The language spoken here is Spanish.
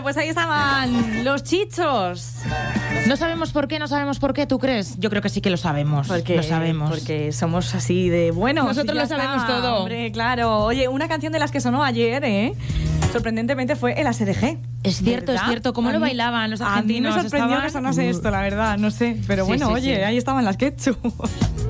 Bueno, pues ahí estaban los Chichos. No sabemos por qué, ¿tú crees? Yo creo que sí que lo sabemos. Lo sabemos. Porque somos así de buenos. Nosotros lo sabemos todo. Hombre, claro. Oye, una canción de las que sonó ayer, sorprendentemente fue el ASDG. Es cierto, ¿verdad? Es cierto. ¿Cómo lo bailaban los argentinos? A mí me sorprendió que sonase esto, la verdad. No sé. Pero bueno, oye, ahí estaban las Ketchup.